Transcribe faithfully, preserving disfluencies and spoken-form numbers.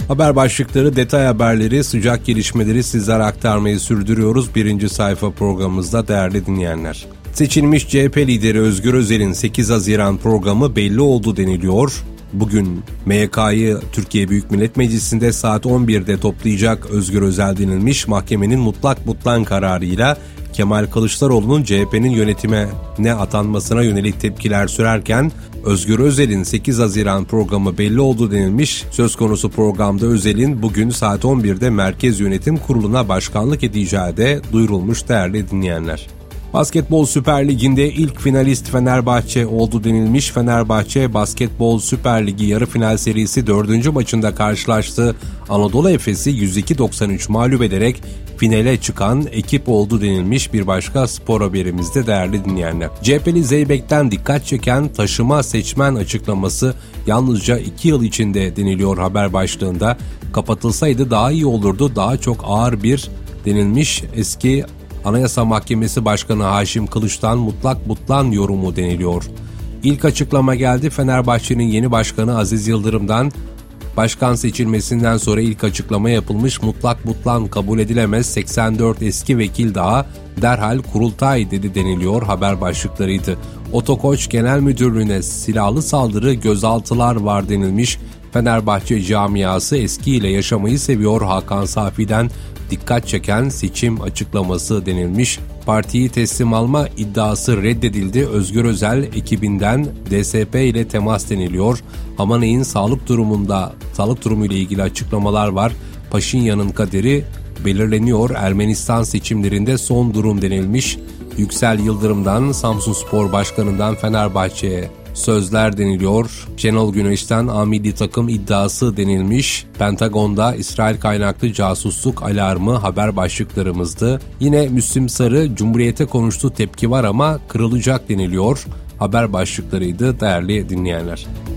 Haber başlıkları, detay haberleri, sıcak gelişmeleri sizlere aktarmayı sürdürüyoruz. Birinci sayfa programımızda değerli dinleyenler. Seçilmiş C H P lideri Özgür Özel'in sekiz Haziran programı belli oldu deniliyor. Bugün M Y K'yı Türkiye Büyük Millet Meclisi'nde saat on birde toplayacak Özgür Özel denilmiş. Mahkemenin mutlak butlan kararıyla Kemal Kılıçdaroğlu'nun C H P'nin yönetime ne atanmasına yönelik tepkiler sürerken Özgür Özel'in sekiz Haziran programı belli oldu denilmiş. Söz konusu programda Özel'in bugün saat on birde Merkez Yönetim Kurulu'na başkanlık edeceği de duyurulmuş değerli dinleyenler. Basketbol Süper Ligi'nde ilk finalist Fenerbahçe oldu denilmiş. Fenerbahçe Basketbol Süper Ligi yarı final serisi dördüncü maçında karşılaştı. Anadolu Efes'i yüz iki doksan üç mağlup ederek finale çıkan ekip oldu denilmiş. Bir başka spor haberimizde değerli dinleyenler. C H P'li Zeybek'ten dikkat çeken taşıma seçmen açıklaması yalnızca iki yıl içinde deniliyor haber başlığında. Kapatılsaydı daha iyi olurdu, daha çok ağır bir denilmiş. Eski Anayasa Mahkemesi Başkanı Haşim Kılıç'tan mutlak butlan yorumu deniliyor. İlk açıklama geldi. Fenerbahçe'nin yeni başkanı Aziz Yıldırım'dan başkan seçilmesinden sonra ilk açıklama yapılmış. Mutlak butlan kabul edilemez, seksen dört eski vekil daha derhal kurultay dedi deniliyor haber başlıklarıydı. Otokoç Genel Müdürlüğü'ne silahlı saldırı, gözaltılar var denilmiş. Fenerbahçe camiası eskiyle yaşamayı seviyor. Hakan Safi'den dikkat çeken seçim açıklaması denilmiş. Partiyi teslim alma iddiası reddedildi. Özgür Özel ekibinden D S P ile temas deniliyor. Hamaney'in sağlık durumunda sağlık durumu ile ilgili açıklamalar var. Paşinyan'ın kaderi belirleniyor. Ermenistan seçimlerinde son durum denilmiş. Yüksel Yıldırım'dan Samsunspor Başkanı'ndan Fenerbahçe'ye sözler deniliyor. Şenol Güneş'ten A-Milli takım iddiası denilmiş. Pentagon'da İsrail kaynaklı casusluk alarmı haber başlıklarımızdı. Yine Müslüm Sarı Cumhuriyet'e konuştu, tepki var ama kırılacak deniliyor. Haber başlıklarıydı değerli dinleyenler.